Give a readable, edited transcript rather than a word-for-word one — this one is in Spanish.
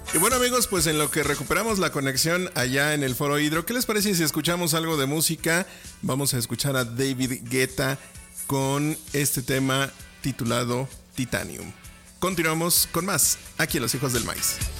Y bueno, amigos, pues en lo que recuperamos la conexión allá en el Foro Hidro, ¿qué les parece si escuchamos algo de música? Vamos a escuchar a David Guetta con este tema titulado Titanium. Continuamos con más aquí en Los Hijos del Maíz.